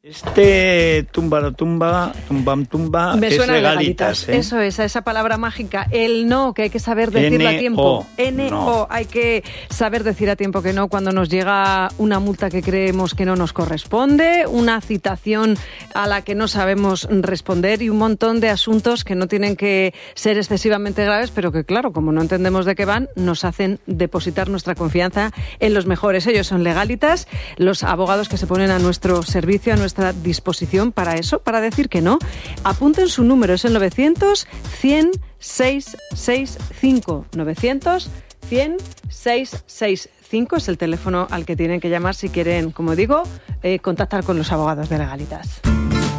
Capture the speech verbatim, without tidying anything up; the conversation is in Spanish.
Este tumba tumba, tumbam tumba, Me es suena legalitas, legalitas. ¿eh? Eso es, a esa palabra mágica. El no, que hay que saber decirlo a tiempo. N O. No. Hay que saber decir a tiempo que no cuando nos llega una multa que creemos que no nos corresponde, una citación a la que no sabemos responder y un montón de asuntos que no tienen que ser excesivamente graves, pero que, claro, como no entendemos de qué van, nos hacen depositar nuestra confianza en los mejores. Ellos son legalitas, los abogados que se ponen a nuestro servicio, a nuestra disposición para eso, para decir que no. Apunten su número, es el novecientos, cien, seiscientos sesenta y cinco. novecientos, cien, seiscientos sesenta y cinco es el teléfono al que tienen que llamar si quieren, como digo, eh, contactar con los abogados de Legalitas.